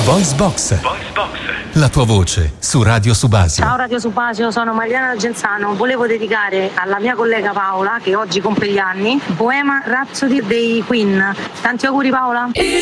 Voice Box. La tua voce su Radio Subasio. Ciao Radio Subasio, sono Mariana Genzano. Volevo dedicare alla mia collega Paola, che oggi compie gli anni, Bohemian Rhapsody dei Queen. Tanti auguri Paola.